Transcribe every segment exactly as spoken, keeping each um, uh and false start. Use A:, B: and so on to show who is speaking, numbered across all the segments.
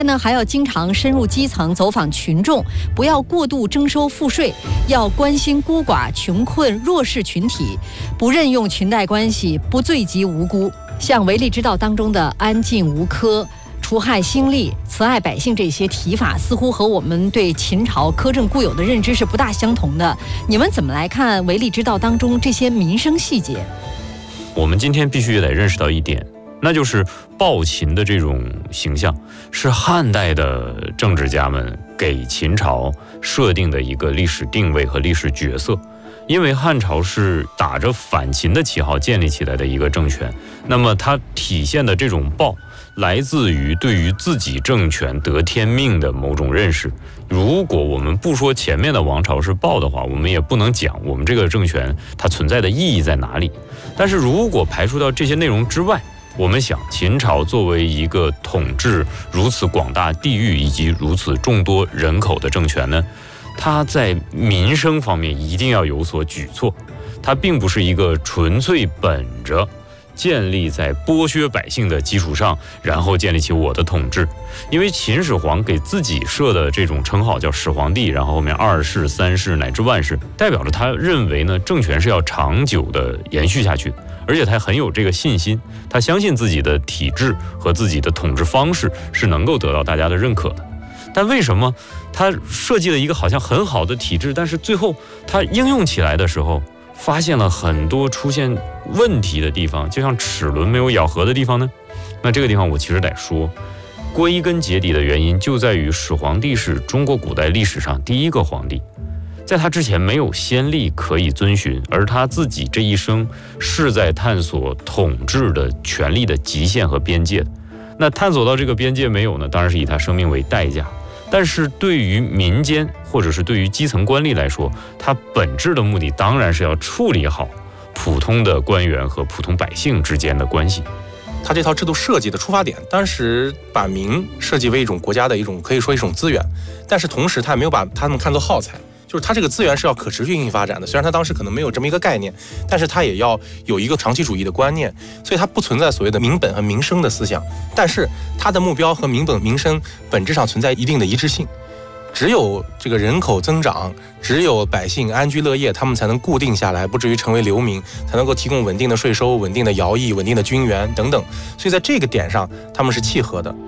A: 呢，还要经常深入基层，走访群众，不要过度征收赋税，要关心孤寡、穷困、弱势群体，不任用裙带关系，不罪及无辜。像《维利之道》当中的安静无苛、除害兴利、慈爱百姓这些提法，似乎和我们对秦朝苛政固有的认知是不大相同的。你们怎么来看《维利之道》当中这些民生细节？
B: 我们今天必须得认识到一点，那就是暴秦的这种形象是汉代的政治家们给秦朝设定的一个历史定位和历史角色。因为汉朝是打着反秦的旗号建立起来的一个政权，那么它体现的这种暴来自于对于自己政权得天命的某种认识。如果我们不说前面的王朝是暴的话，我们也不能讲我们这个政权它存在的意义在哪里。但是如果排除到这些内容之外，我们想秦朝作为一个统治如此广大地域以及如此众多人口的政权呢，它在民生方面一定要有所举措。它并不是一个纯粹本着建立在剥削百姓的基础上，然后建立起我的统治。因为秦始皇给自己设的这种称号叫始皇帝，然后后面二世、三世乃至万世，代表着他认为呢，政权是要长久的延续下去的，而且他很有这个信心，他相信自己的体制和自己的统治方式是能够得到大家的认可的。但为什么他设计了一个好像很好的体制，但是最后他应用起来的时候发现了很多出现问题的地方，就像齿轮没有咬合的地方呢？那这个地方我其实得说，归根结底的原因就在于始皇帝是中国古代历史上第一个皇帝，在他之前没有先例可以遵循，而他自己这一生是在探索统治的权力的极限和边界的。那探索到这个边界没有呢，当然是以他生命为代价。但是对于民间或者是对于基层官吏来说，他本质的目的当然是要处理好普通的官员和普通百姓之间的关系。
C: 他这套制度设计的出发点，当时把民设计为一种国家的一种可以说一种资源，但是同时他也没有把他们看作耗材，就是他这个资源是要可持续性发展的。虽然他当时可能没有这么一个概念，但是他也要有一个长期主义的观念，所以他不存在所谓的民本和民生的思想，但是他的目标和民本民生本质上存在一定的一致性。只有这个人口增长，只有百姓安居乐业，他们才能固定下来，不至于成为流民，才能够提供稳定的税收、稳定的徭役、稳定的军援等等。所以在这个点上他们是契合的。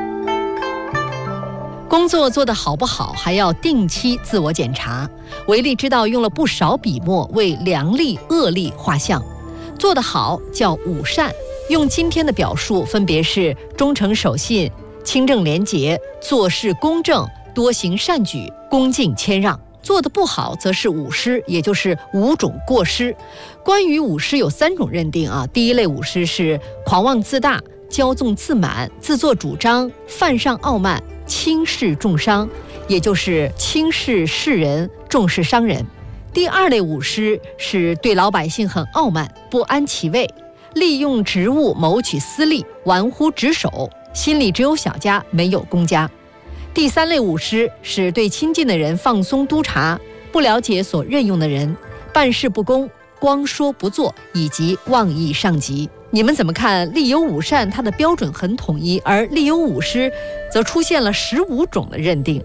A: 工作做得好不好，还要定期自我检查。维利之道用了不少笔墨为良吏、恶吏画像。做得好叫五善，用今天的表述分别是忠诚守信、清正廉洁、做事公正、多行善举、恭敬谦让。做得不好则是五失，也就是五种过失。关于五失有三种认定啊。第一类五失是狂妄自大、骄纵自满、自作主张、犯上傲慢、轻视重伤，也就是轻视世人、重视商人。第二类五失是对老百姓很傲慢、不安其位，利用职务谋取私利，玩忽职守，心里只有小家没有公家。第三类五失是对亲近的人放松督察，不了解所任用的人，办事不公，光说不做，以及妄议上级。你们怎么看？立有五善它的标准很统一，而立有五失则出现了十五种的认定。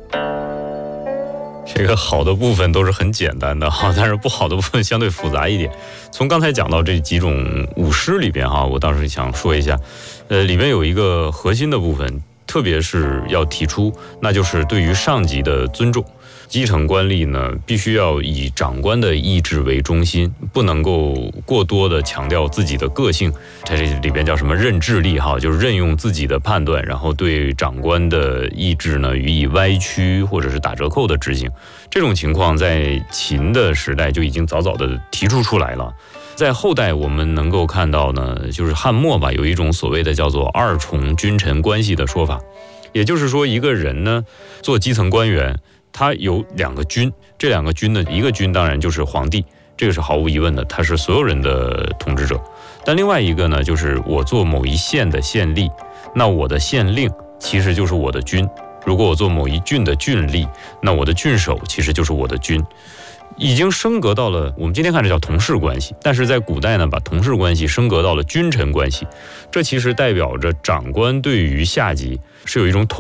B: 这个好的部分都是很简单的哈，但是不好的部分相对复杂一点。从刚才讲到这几种五失里边哈，我倒是想说一下，呃，里面有一个核心的部分，特别是要提出，那就是对于上级的尊重。基层官吏呢，必须要以长官的意志为中心，不能够过多的强调自己的个性。它这里边叫什么任智力哈，就是任用自己的判断，然后对长官的意志呢予以歪曲或者是打折扣的执行。这种情况在秦的时代就已经早早的提出出来了。在后代我们能够看到呢，就是汉末吧，有一种所谓的叫做二重君臣关系的说法，也就是说一个人呢做基层官员，他有两个君，这两个君呢，一个君当然就是皇帝，这个是毫无疑问的，他是所有人的统治者。但另外一个呢，就是我做某一县的县吏，那我的县令其实就是我的君。如果我做某一郡的郡吏，那我的郡守其实就是我的君。已经升格到了我们今天看这叫同事关系，但是在古代呢，把同事关系升格到了君臣关系。这其实代表着长官对于下级是有一种统